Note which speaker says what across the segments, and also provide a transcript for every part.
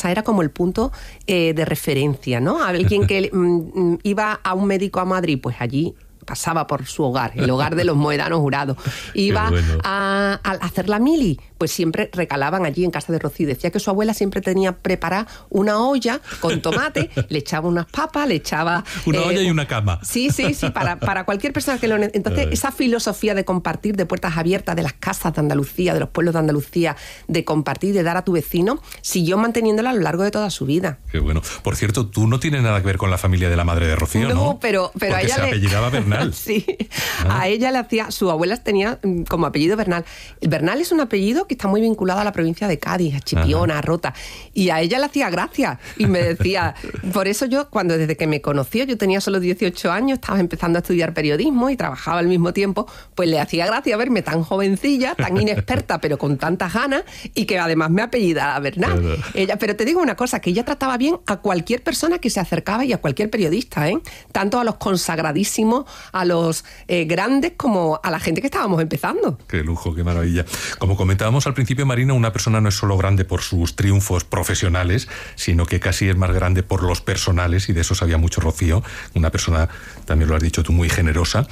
Speaker 1: casa era como el punto de referencia, ¿no? Alguien que iba a un médico a Madrid, pues allí pasaba por su hogar, el hogar de los Moedanos Jurados. Iba a hacer la mili, pues siempre recalaban allí en casa de Rocío. Decía que su abuela siempre tenía preparada una olla con tomate, le echaba unas papas, le echaba...
Speaker 2: Una olla y una cama.
Speaker 1: Sí, para cualquier persona que lo necesite. Entonces, esa filosofía de compartir, de puertas abiertas, de las casas de Andalucía, de los pueblos de Andalucía, de compartir, de dar a tu vecino, siguió manteniéndola a lo largo de toda su vida.
Speaker 2: Qué bueno. Por cierto, tú no tienes nada que ver con la familia de la madre de Rocío, ¿no?
Speaker 1: No, pero a ella
Speaker 2: se apellidaba Bernal.
Speaker 1: Sí, a ella le hacía... Su abuela tenía como apellido Bernal. El Bernal es un apellido que está muy vinculado a la provincia de Cádiz, a Chipiona, a Rota. Y a ella le hacía gracia. Y me decía... Por eso yo, desde que me conoció, yo tenía solo 18 años, estaba empezando a estudiar periodismo y trabajaba al mismo tiempo, pues le hacía gracia verme tan jovencilla, tan inexperta, pero con tantas ganas, y que además me apellidaba Bernal. Pero te digo una cosa, que ella trataba bien a cualquier persona que se acercaba y a cualquier periodista, tanto a los consagradísimos, a los grandes, como a la gente que estábamos empezando.
Speaker 2: Qué lujo, qué maravilla. Como comentábamos al principio, Marina, una persona no es solo grande por sus triunfos profesionales, sino que casi es más grande por los personales, y de eso sabía mucho Rocío, una persona, también lo has dicho tú, muy generosa,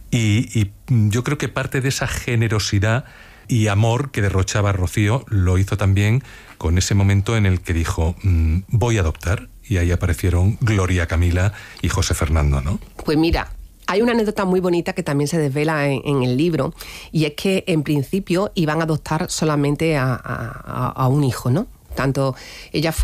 Speaker 2: y yo creo que parte de esa generosidad y amor que derrochaba Rocío lo hizo también con ese momento en el que dijo, voy a adoptar, y ahí aparecieron Gloria Camila y José Fernando, ¿no?
Speaker 1: Pues mira, hay una anécdota muy bonita que también se desvela en el libro, y es que en principio iban a adoptar solamente a un hijo, ¿no? Tanto ella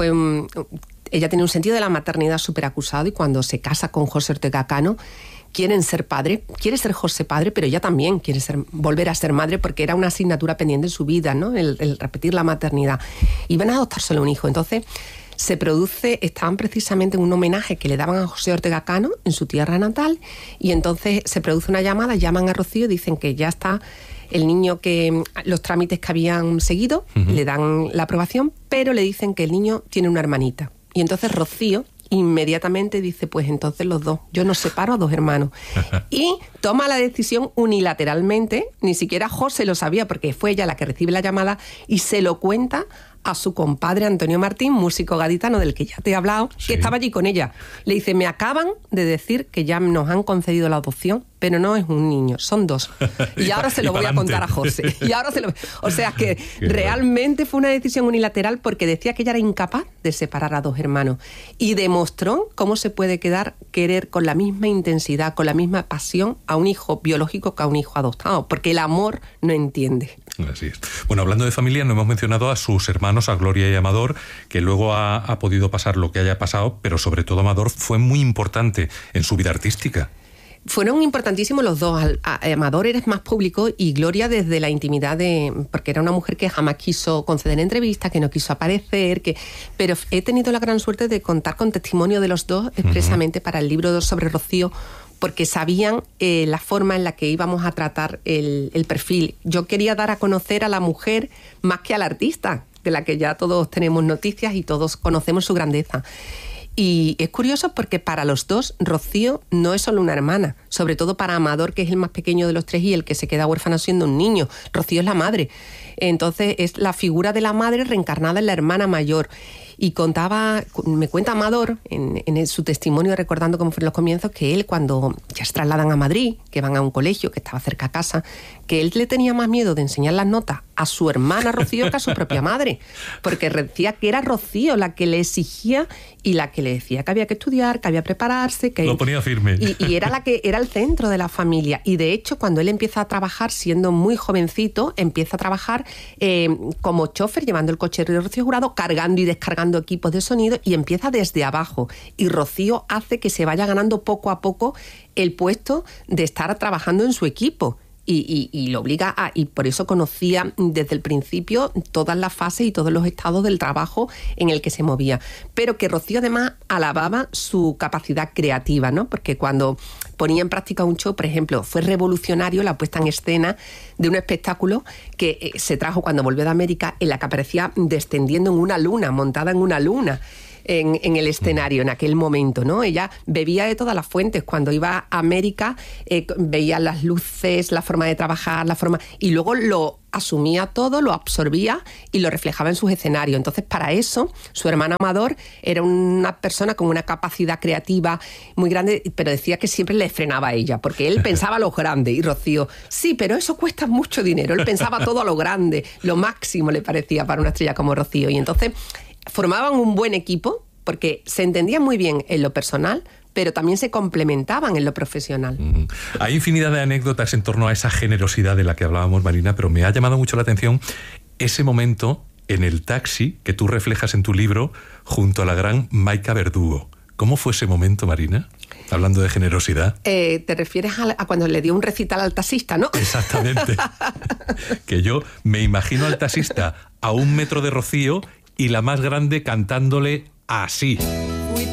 Speaker 1: tenía un sentido de la maternidad súper acusado, y cuando se casa con José Ortega Cano, quiere ser José padre, pero ella también quiere volver a ser madre, porque era una asignatura pendiente en su vida, ¿no? El repetir la maternidad. Iban a adoptar solo un hijo. Entonces estaban precisamente en un homenaje que le daban a José Ortega Cano en su tierra natal, y entonces se produce una llamada, llaman a Rocío, dicen que ya está el niño, que los trámites que habían seguido, le dan la aprobación, pero le dicen que el niño tiene una hermanita. Y entonces Rocío inmediatamente dice, pues entonces los dos, yo no separo a dos hermanos. Y toma la decisión unilateralmente, ni siquiera José lo sabía, porque fue ella la que recibe la llamada, y se lo cuenta a su compadre Antonio Martín, músico gaditano del que ya te he hablado, que estaba allí con ella. Le dice, me acaban de decir que ya nos han concedido la adopción, pero no es un niño, son dos. Y ahora se lo voy a contar a José. O sea que realmente fue una decisión unilateral, porque decía que ella era incapaz de separar a dos hermanos. Y demostró cómo se puede querer con la misma intensidad, con la misma pasión a un hijo biológico que a un hijo adoptado, porque el amor no entiende.
Speaker 2: Así es. Bueno, hablando de familia, no hemos mencionado a sus hermanos, a Gloria y a Amador, que luego ha podido pasar lo que haya pasado, pero sobre todo Amador fue muy importante en su vida artística.
Speaker 1: Fueron importantísimos los dos. Amador era más público, y Gloria desde la intimidad, porque era una mujer que jamás quiso conceder entrevistas, que no quiso aparecer, pero he tenido la gran suerte de contar con testimonio de los dos expresamente para el libro sobre Rocío, porque sabían la forma en la que íbamos a tratar el perfil. Yo quería dar a conocer a la mujer más que al artista, de la que ya todos tenemos noticias y todos conocemos su grandeza. Y es curioso porque para los dos, Rocío no es solo una hermana, sobre todo para Amador, que es el más pequeño de los tres y el que se queda huérfano siendo un niño. Rocío es la madre. Entonces es la figura de la madre reencarnada en la hermana mayor. Y me cuenta Amador en su testimonio, recordando cómo fueron los comienzos, que él, cuando ya se trasladan a Madrid, que van a un colegio que estaba cerca a casa, que él le tenía más miedo de enseñar las notas a su hermana Rocío que a su propia madre, porque decía que era Rocío la que le exigía y la que le decía que había que estudiar, que había que prepararse, que
Speaker 2: lo ponía firme.
Speaker 1: Y era la que era el centro de la familia. Y de hecho, cuando él empieza a trabajar, siendo muy jovencito, empieza a trabajar como chofer, llevando el coche de Rocío Jurado, cargando y descargando equipos de sonido, y empieza desde abajo. Y Rocío hace que se vaya ganando poco a poco el puesto de estar trabajando en su equipo. Y lo obliga y por eso conocía desde el principio todas las fases y todos los estados del trabajo en el que se movía. Pero que Rocío además alababa su capacidad creativa, ¿no? Porque cuando ponía en práctica un show, por ejemplo, fue revolucionario la puesta en escena de un espectáculo que se trajo cuando volvió de América, en la que aparecía descendiendo en una luna, montada en una luna. En el escenario en aquel momento, ¿no? Ella bebía de todas las fuentes. Cuando iba a América veía las luces, la forma de trabajar, y luego lo asumía todo, lo absorbía y lo reflejaba en sus escenarios. Entonces, para eso, su hermana Amador era una persona con una capacidad creativa muy grande, pero decía que siempre le frenaba a ella, porque él pensaba a lo grande. Y Rocío, sí, pero eso cuesta mucho dinero. Él pensaba todo a lo grande, lo máximo le parecía para una estrella como Rocío. Y entonces formaban un buen equipo, porque se entendían muy bien en lo personal, pero también se complementaban en lo profesional.
Speaker 2: Hay infinidad de anécdotas en torno a esa generosidad de la que hablábamos, Marina, pero me ha llamado mucho la atención ese momento en el taxi que tú reflejas en tu libro junto a la gran Maika Verdugo. ¿Cómo fue ese momento, Marina? Hablando de generosidad.
Speaker 1: Te refieres a cuando le dio un recital al taxista, ¿no?
Speaker 2: Exactamente. Que yo me imagino al taxista a 1 metro de Rocío y la más grande cantándole así.